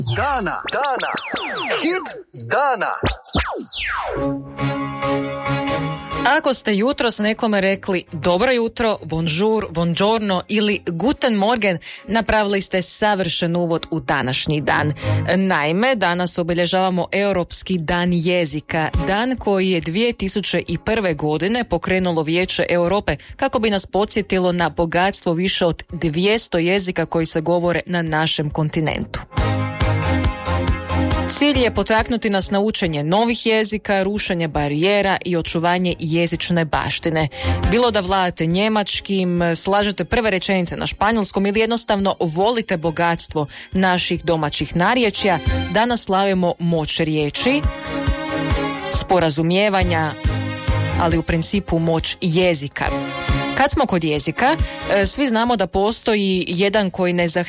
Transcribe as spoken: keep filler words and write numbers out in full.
dana, dana, hit dana. Ako ste jutros nekome rekli dobro jutro, bonjour, buongiorno ili guten morgen, napravili ste savršen uvod u današnji dan. Naime, danas obilježavamo Europski dan jezika, dan koji je dvije tisuće prve. godine pokrenulo Vijeće Europe kako bi nas podsjetilo na bogatstvo više od dvjesto jezika koji se govore na našem kontinentu. Cilj je potaknuti nas na učenje novih jezika, rušenje barijera i očuvanje jezične baštine. Bilo da vladate njemačkim, slažete prve rečenice na španjolskom ili jednostavno volite bogatstvo naših domaćih narječja, danas slavimo moć riječi, sporazumijevanja, ali u principu moć jezika. Kad smo kod jezika, svi znamo da postoji jedan koji ne zahtijeva